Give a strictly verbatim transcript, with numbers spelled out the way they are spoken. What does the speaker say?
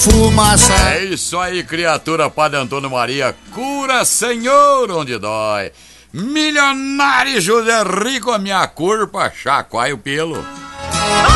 fumaça. É isso aí, criatura. Padre Antônio Maria, cura, Senhor, onde dói. Milionário José Rico, a minha curva, chacoalha o pelo.